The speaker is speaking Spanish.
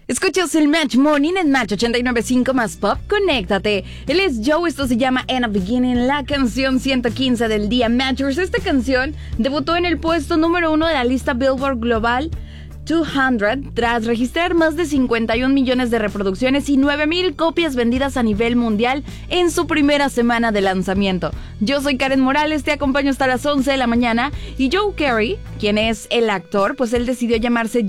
Escuchas el Match Morning en Match 89.5 más Pop. Conéctate. Él es Joe, esto se llama In a Beginning, la canción 115 del día. Matchers, esta canción debutó en el puesto número 1 de la lista Billboard Global 200 tras registrar más de 51 millones de reproducciones y 9,000 copias vendidas a nivel mundial en su primera semana de lanzamiento. Yo soy Karen Morales, te acompaño hasta las 11 de la mañana y Joe Carey, quien es el actor, pues él decidió llamarse